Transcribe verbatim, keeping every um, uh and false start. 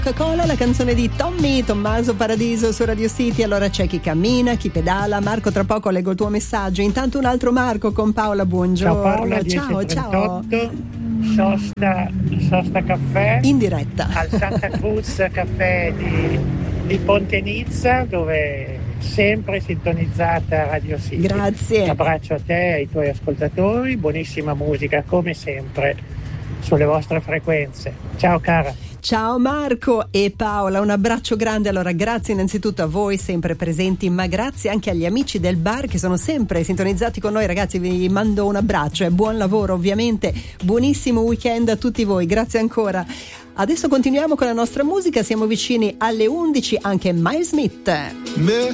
Coca-Cola, la canzone di Tommy, Tommaso Paradiso su Radio City. Allora c'è chi cammina, chi pedala. Marco, tra poco leggo il tuo messaggio. Intanto un altro Marco con Paola, buongiorno. Ciao Paola, ciao, ciao. Sosta, sosta caffè. In diretta. Al Santa Cruz Caffè di, di Ponte Nizza, dove sempre sintonizzata Radio City. Grazie. Un abbraccio a te e ai tuoi ascoltatori, buonissima musica come sempre sulle vostre frequenze. Ciao cara. Ciao Marco e Paola, un abbraccio grande. Allora grazie innanzitutto a voi sempre presenti, ma grazie anche agli amici del bar che sono sempre sintonizzati con noi. Ragazzi, vi mando un abbraccio e buon lavoro ovviamente, buonissimo weekend a tutti voi, grazie ancora. Adesso continuiamo con la nostra musica, siamo vicini alle undici, anche Miles Smith.